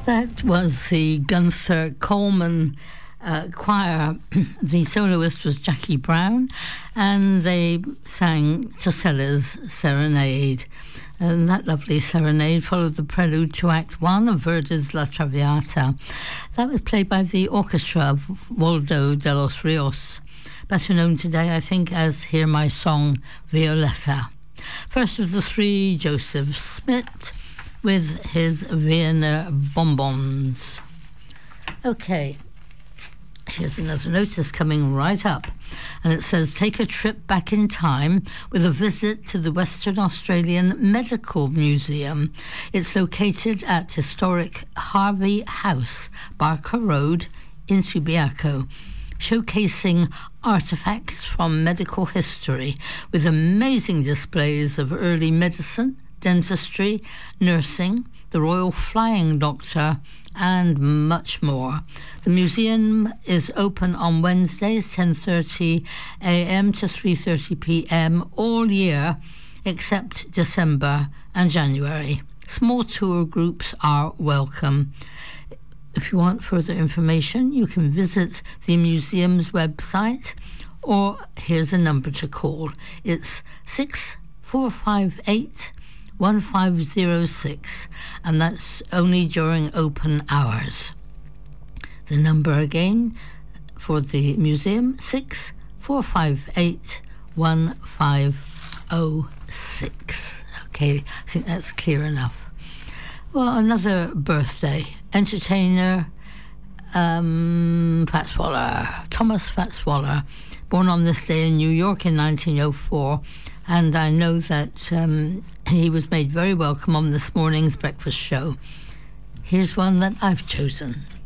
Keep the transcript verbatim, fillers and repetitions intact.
That was the Gunther Coleman uh, choir. The soloist was Jackie Brown, and they sang Tosella's Serenade. And that lovely serenade followed the prelude to Act One of Verdi's La Traviata. That was played by the orchestra of Waldo de los Rios, better known today, I think, as Hear My Song, Violetta. First of the three, Joseph Smith with his Vienna Bonbons. Okay, here's another notice coming right up, and it says, take a trip back in time with a visit to the Western Australian Medical Museum. It's located at historic Harvey House, Barker Road in Subiaco, showcasing artifacts from medical history with amazing displays of early medicine, dentistry, nursing, the Royal Flying Doctor, and much more. The museum is open on Wednesdays, ten thirty a.m. to three thirty p.m. all year, except December and January. Small tour groups are welcome. If you want further information, you can visit the museum's website, or here's a number to call. It's six four five eight one five zero six, and that's only during open hours. The number again for the museum, six four five eight one five zero six. Okay, I think that's clear enough. Well, another birthday. Entertainer um, Fats Waller, Thomas Fats Waller, born on this day in New York in nineteen oh four, and I know that um, he was made very welcome on this morning's breakfast show. Here's one that I've chosen.